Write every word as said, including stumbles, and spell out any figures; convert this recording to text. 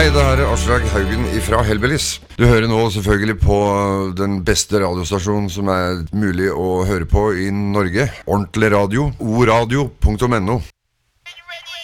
Hei, det her er Aslak Haugen fra Hellbillies. Du hører nå selvfølgelig på den beste radiostasjonen som er mulig å høre på i Norge. Ordentlig radio, oradio punktum no.